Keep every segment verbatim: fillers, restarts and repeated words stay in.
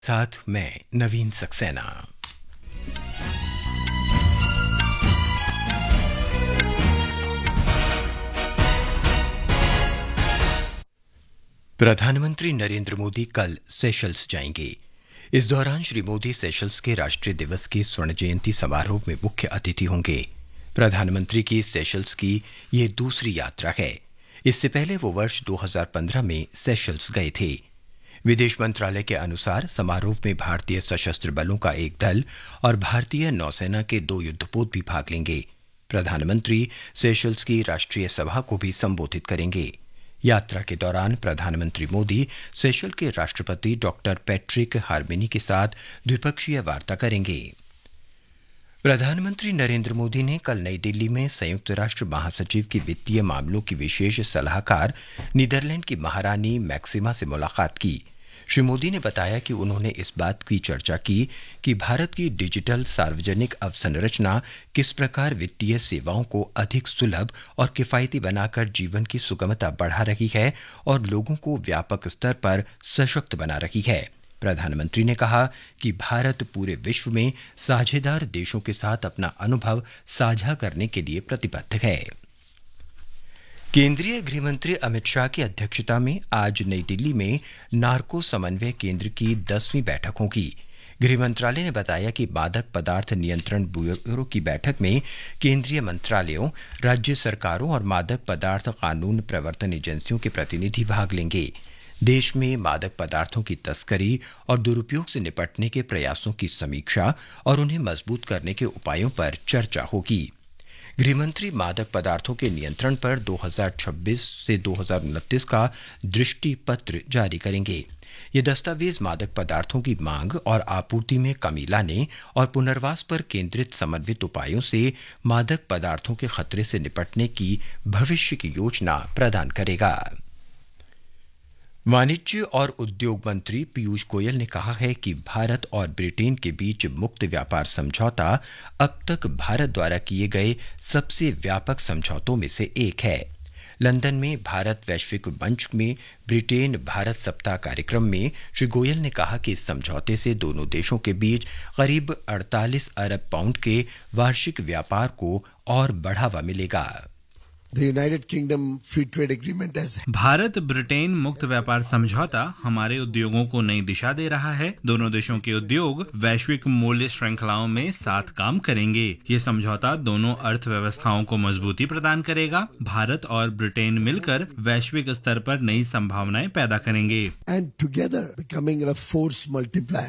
साथ मैं नवीन सक्सेना। प्रधानमंत्री नरेंद्र मोदी कल सेशल्स जाएंगे। इस दौरान श्री मोदी सेशल्स के राष्ट्रीय दिवस के स्वर्ण जयंती समारोह में मुख्य अतिथि होंगे। प्रधानमंत्री की सेशल्स की ये दूसरी यात्रा है। इससे पहले वो वर्ष दो हज़ार पंद्रह में सेशल्स गए थे। विदेश मंत्रालय के अनुसार समारोह में भारतीय सशस्त्र बलों का एक दल और भारतीय नौसेना के दो युद्धपोत भी भाग लेंगे। प्रधानमंत्री सेशल्स की राष्ट्रीय सभा को भी संबोधित करेंगे। यात्रा के दौरान प्रधानमंत्री मोदी सेशल के राष्ट्रपति डॉक्टर पैट्रिक हार्मेनी के साथ द्विपक्षीय वार्ता करेंगे। प्रधानमंत्री नरेंद्र मोदी ने कल नई दिल्ली में संयुक्त राष्ट्र महासचिव की वित्तीय मामलों की विशेष सलाहकार नीदरलैंड की महारानी मैक्सिमा से मुलाकात की। श्री मोदी ने बताया कि उन्होंने इस बात की चर्चा की कि भारत की डिजिटल सार्वजनिक अवसंरचना किस प्रकार वित्तीय सेवाओं को अधिक सुलभ और किफायती बनाकर जीवन की सुगमता बढ़ा रही है और लोगों को व्यापक स्तर पर सशक्त बना रही है। प्रधानमंत्री ने कहा कि भारत पूरे विश्व में साझेदार देशों के साथ अपना अनुभव साझा करने के लिए प्रतिबद्ध है। केंद्रीय गृहमंत्री अमित शाह की अध्यक्षता में आज नई दिल्ली में नार्को समन्वय केंद्र की दसवीं बैठक होगी। गृह मंत्रालय ने बताया कि मादक पदार्थ नियंत्रण ब्यूरो की बैठक में केंद्रीय मंत्रालयों, राज्य सरकारों और मादक पदार्थ कानून प्रवर्तन एजेंसियों के प्रतिनिधि भाग लेंगे। देश में मादक पदार्थों की तस्करी और दुरुपयोग से निपटने के प्रयासों की समीक्षा और उन्हें मजबूत करने के उपायों पर चर्चा होगी। गृहमंत्री मादक पदार्थों के नियंत्रण पर दो हज़ार छब्बीस से दो हज़ार उनतीस का दृष्टि पत्र जारी करेंगे। ये दस्तावेज मादक पदार्थों की मांग और आपूर्ति में कमी लाने और पुनर्वास पर केंद्रित समन्वित उपायों से मादक पदार्थों के खतरे से निपटने की भविष्य की योजना प्रदान करेगा। वाणिज्य और उद्योग मंत्री पीयूष गोयल ने कहा है कि भारत और ब्रिटेन के बीच मुक्त व्यापार समझौता अब तक भारत द्वारा किए गए सबसे व्यापक समझौतों में से एक है। लंदन में भारत वैश्विक मंच में ब्रिटेन भारत सप्ताह कार्यक्रम में श्री गोयल ने कहा कि इस समझौते से दोनों देशों के बीच करीब अड़तालीस अरब पाउंड के वार्षिक व्यापार को और बढ़ावा मिलेगा। The United Kingdom Free Trade Agreement has Bharat Britain मुक्त व्यापार समझौता हमारे उद्योगों को नई दिशा दे रहा है। दोनों देशों के उद्योग वैश्विक मूल्य श्रृंखलाओं में साथ काम करेंगे। ये समझौता दोनों अर्थव्यवस्थाओं को मजबूती प्रदान करेगा। भारत और ब्रिटेन मिलकर वैश्विक स्तर पर नई संभावनाएं पैदा करेंगे। and together becoming a force multiplier.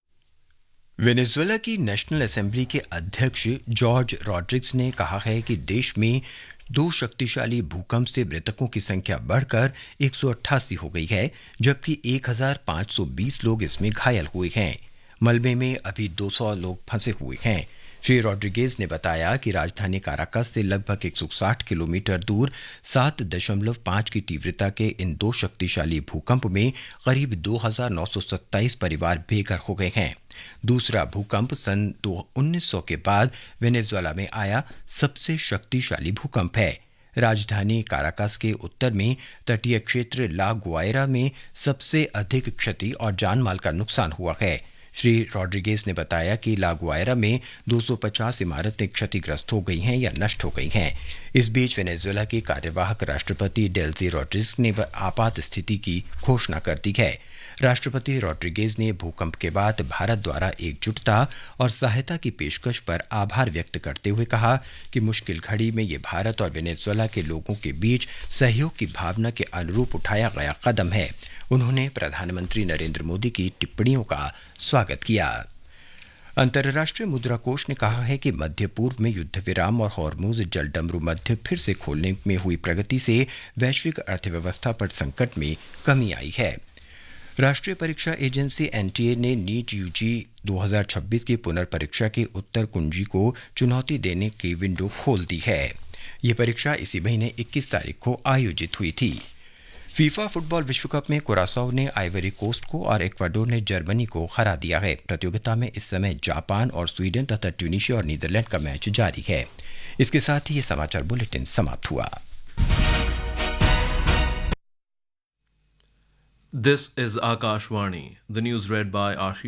Venezuela की नेशनल असेंबली के अध्यक्ष जॉर्ज रॉड्रिग्स ने कहा है कि देश में दो शक्तिशाली भूकंप से मृतकों की संख्या बढ़कर एक सौ अट्ठासी हो गई है, जबकि एक हज़ार पाँच सौ बीस लोग इसमें घायल हुए हैं। मलबे में अभी दो सौ लोग फंसे हुए हैं। श्री रॉड्रिगेज ने बताया कि राजधानी काराकस से लगभग एक सौ साठ किलोमीटर दूर सात दशमलव पाँच की तीव्रता के इन दो शक्तिशाली भूकंप में करीब दो हज़ार नौ सौ सत्ताईस परिवार बेघर हो गए हैं। दूसरा भूकंप सन उन्नीस सौ के बाद वेनेजुएला में आया सबसे शक्तिशाली भूकंप है। राजधानी काराकस के उत्तर में तटीय क्षेत्र ला गुआयरा में सबसे अधिक क्षति और जानमाल का नुकसान हुआ है। श्री रॉड्रिगेज ने बताया कि ला गुआयरा में दो सौ पचास इमारतें क्षतिग्रस्त हो गई हैं या नष्ट हो गई हैं। इस बीच वेनेजुएला के कार्यवाहक राष्ट्रपति डेल्सी रॉड्रिग्स ने आपात स्थिति की घोषणा कर दी है। राष्ट्रपति रॉड्रिगेज ने भूकंप के बाद भारत द्वारा एकजुटता और सहायता की पेशकश पर आभार व्यक्त करते हुए कहा कि मुश्किल घड़ी में ये भारत और वेनेजुएला के लोगों के बीच सहयोग की भावना के अनुरूप उठाया गया कदम है। उन्होंने प्रधानमंत्री नरेंद्र मोदी की टिप्पणियों का स्वागत किया। अंतर्राष्ट्रीय मुद्रा कोष ने कहा है कि मध्य पूर्व में युद्ध विराम और हॉर्मुज जलडमरू मध्य फिर से खोलने में हुई प्रगति से वैश्विक अर्थव्यवस्था पर संकट में कमी आई है। राष्ट्रीय परीक्षा एजेंसी एनटीए ने नीट यूजी दो हज़ार छब्बीस की पुनर्परीक्षा की उत्तर कुंजी को चुनौती देने की विंडो खोल दी है। ये परीक्षा इसी महीने इक्कीस तारीख को आयोजित हुई थी। फीफा फुटबॉल विश्व कप में कुरासाओ ने आइवरी कोस्ट को और इक्वाडोर ने जर्मनी को हरा दिया है। प्रतियोगिता में इस समय जापान और स्वीडन तथा ट्यूनीशिया और नीदरलैंड का मैच जारी है। इसके साथ ही ये समाचार बुलेटिन समाप्त हुआ। This is Akashvani. The news read by Ashish.